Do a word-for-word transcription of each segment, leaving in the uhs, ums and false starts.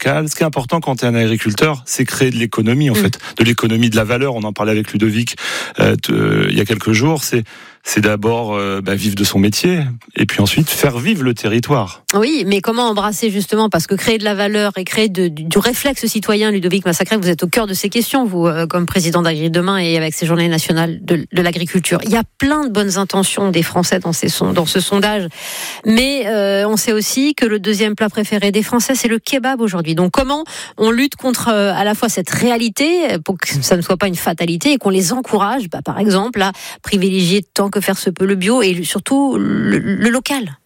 local. Ce qui est important quand tu es un agriculteur, c'est créer de l'économie, en mmh. fait, de l'économie de la valeur. On en parlait avec Ludovic euh, te, il y a quelques jours. C'est c'est d'abord euh, bah, vivre de son métier et puis ensuite faire vivre le territoire. Oui, mais comment embrasser justement, parce que créer de la valeur et créer de, du, du réflexe citoyen, Ludovic Massacret, vous êtes au cœur de ces questions, vous, euh, comme président d'Agri Demain et avec ces journées nationales de, de l'agriculture. Il y a plein de bonnes intentions des Français dans, ces son, dans ce sondage, mais euh, on sait aussi que le deuxième plat préféré des Français, c'est le kebab aujourd'hui. Donc comment on lutte contre euh, à la fois cette réalité, pour que ça ne soit pas une fatalité, et qu'on les encourage, bah, par exemple, à privilégier tant que faire se peut le bio et surtout le, le local.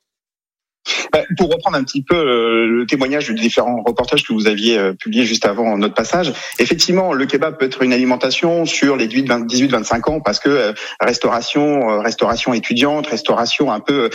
Pour reprendre un petit peu le témoignage de différents reportages que vous aviez publiés juste avant notre passage, effectivement, le kebab peut être une alimentation sur les dix-huit vingt-cinq ans parce que restauration, restauration étudiante, restauration un peu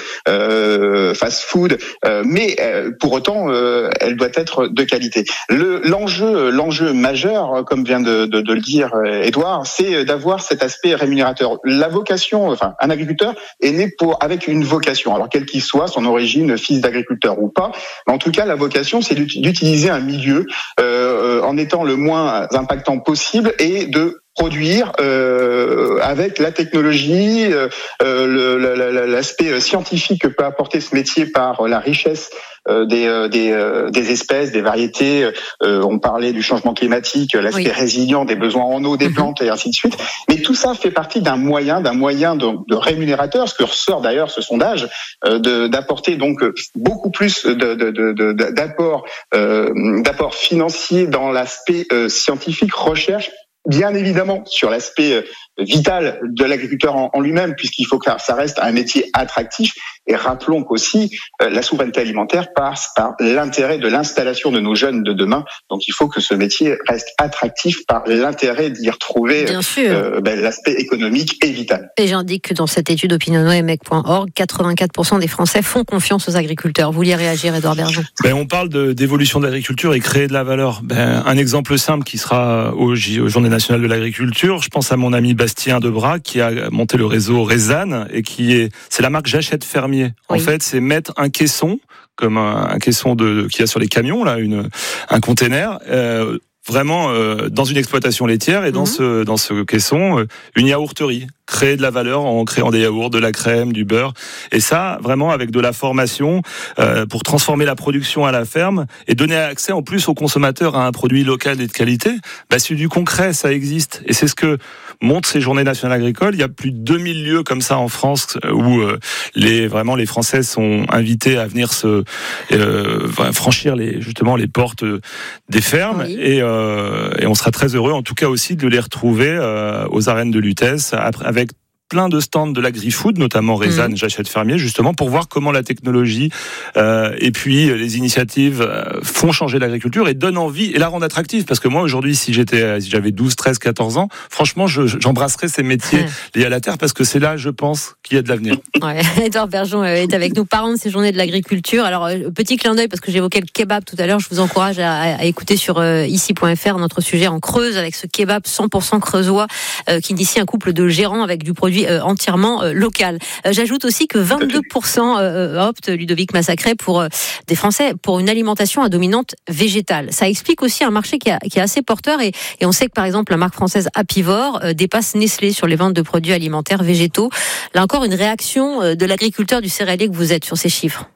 euh, fast-food, euh, mais euh, pour autant, euh, elle doit être de qualité. Le, l'enjeu, l'enjeu majeur, comme vient de, de, de le dire Édouard, c'est d'avoir cet aspect rémunérateur. La vocation, enfin, un agriculteur est né pour avec une vocation, alors quel qu'il soit, son origine, fils d'agriculteur ou pas, mais en tout cas la vocation c'est d'utiliser un milieu euh, en étant le moins impactant possible et de produire euh, avec la technologie, euh, le, la, l'aspect scientifique que peut apporter ce métier par la richesse euh, des, des, des espèces, des variétés. Euh, on parlait du changement climatique, l'aspect oui. résilient des besoins en eau des plantes et ainsi de suite. Mais tout ça fait partie d'un moyen, d'un moyen de, de rémunérateur, ce que ressort d'ailleurs ce sondage, euh, de, d'apporter donc beaucoup plus de, de, de, de, d'apports, euh, d'apports financiers dans l'aspect euh, scientifique, recherche. Bien évidemment sur l'aspect vital de l'agriculteur en, en lui-même, puisqu'il faut que ça reste un métier attractif. Et rappelons qu'aussi euh, la souveraineté alimentaire passe par l'intérêt de l'installation de nos jeunes de demain. Donc il faut que ce métier reste attractif par l'intérêt d'y retrouver euh, ben, l'aspect économique et vital. Et j'indique que dans cette étude opinionway-mec point org, quatre-vingt-quatre pour cent des Français font confiance aux agriculteurs. Vous vouliez réagir, Édouard Bergeon? Ben, on parle de, d'évolution de l'agriculture et créer de la valeur. Ben, un exemple simple qui sera aux, aux Journées nationales de l'agriculture. Je pense à mon ami Bastien Debras qui a monté le réseau Rezane et qui est, c'est la marque J'achète fermier. En oui. fait, c'est mettre un caisson, comme un, un caisson de, qu'il y a sur les camions, là, une, un container, euh, vraiment euh, dans une exploitation laitière et dans mmh. ce dans ce caisson, euh, une yaourterie. Créer de la valeur en créant des yaourts, de la crème, du beurre. Et ça, vraiment, avec de la formation euh, pour transformer la production à la ferme et donner accès en plus aux consommateurs à un produit local et de qualité. Bah, c'est du concret, ça existe. Et c'est ce que montrent ces journées nationales agricoles. Il y a plus de deux mille lieux comme ça en France où euh, les vraiment les Français sont invités à venir se euh, franchir les justement les portes des fermes. Oui. Et, euh, et on sera très heureux, en tout cas aussi, de les retrouver euh, aux arènes de Lutèce après, avec plein de stands de l'agri-food, notamment Rezane, mmh. J'achète fermier, justement, pour voir comment la technologie euh, et puis les initiatives euh, font changer l'agriculture et donnent envie et la rendent attractive. Parce que moi, aujourd'hui, si j'étais, si j'avais douze, treize, quatorze ans, franchement, je, j'embrasserais ces métiers mmh. liés à la terre parce que c'est là, je pense, qu'il y a de l'avenir. Ouais. Édouard Bergeon est avec nous, parlant de ces journées de l'agriculture. Alors, petit clin d'œil, parce que j'évoquais le kebab tout à l'heure, je vous encourage à, à écouter sur euh, ici point f r notre sujet en Creuse avec ce kebab cent pour cent creusois euh, qui initie un couple de gérants avec du produit Euh, entièrement euh, local. Euh, j'ajoute aussi que vingt-deux pour cent euh, optent, Ludovic Massacret, pour euh, des Français pour une alimentation à dominante végétale. Ça explique aussi un marché qui, a, qui est assez porteur et, et on sait que par exemple la marque française Apivore euh, dépasse Nestlé sur les ventes de produits alimentaires végétaux. Là encore, une réaction euh, de l'agriculteur du céréalier que vous êtes sur ces chiffres.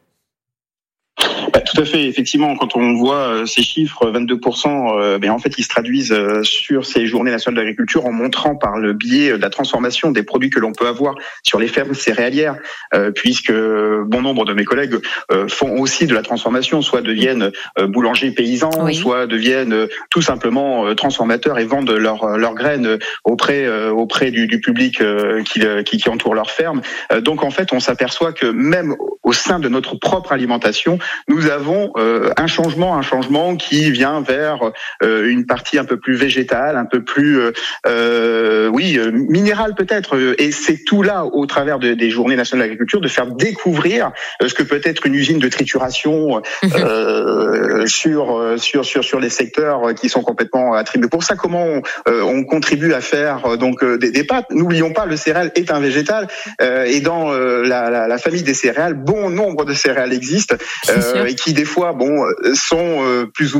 Tout à fait, effectivement, quand on voit ces chiffres, vingt-deux pour cent, euh, ben en fait, ils se traduisent sur ces journées nationales d'agriculture en montrant par le biais de la transformation des produits que l'on peut avoir sur les fermes céréalières, euh, puisque bon nombre de mes collègues euh, font aussi de la transformation, soit deviennent euh, boulangers paysans, oui. soit deviennent euh, tout simplement euh, transformateurs et vendent leurs leurs graines auprès euh, auprès du, du public euh, qui, qui qui entoure leur ferme. Euh, donc en fait, on s'aperçoit que même au sein de notre propre alimentation, nous avons euh, un changement, un changement qui vient vers euh, une partie un peu plus végétale, un peu plus, euh, euh, oui, euh, minérale peut-être. Et c'est tout là, au travers de, des Journées nationales de l'agriculture, de faire découvrir euh, ce que peut être une usine de trituration euh, sur sur sur sur les secteurs qui sont complètement attribués. Pour ça, comment on, euh, on contribue à faire donc des, des pâtes. N'oublions pas, le céréale est un végétal euh, et dans euh, la, la, la famille des céréales, bon nombre de céréales existent. Euh, et qui des fois bon sont euh, plus ou